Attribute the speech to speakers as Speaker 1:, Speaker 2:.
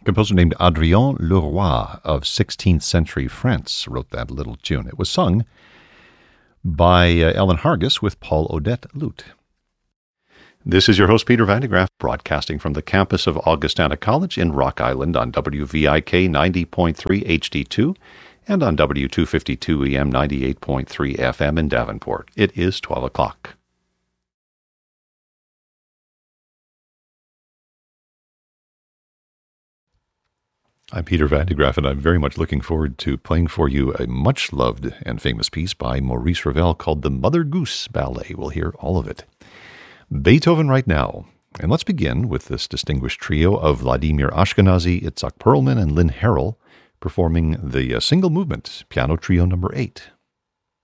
Speaker 1: composer named Adrien Leroy of 16th century France wrote that little tune. It was sung by Ellen Hargis with Paul Odette lute. This is your host, Peter Van de Graaff, broadcasting from the campus of Augustana College in Rock Island on WVIK 90.3 HD2 and on W252 EM 98.3 FM in Davenport. It is 12 o'clock. I'm Peter Van de Graaff, and I'm very much looking forward to playing for you a much-loved and famous piece by Maurice Ravel called the Mother Goose Ballet. We'll hear all of it. Beethoven right now. And let's begin with this distinguished trio of Vladimir Ashkenazy, Itzhak Perlman, and Lynn Harrell performing the single movement, Piano Trio No. 8.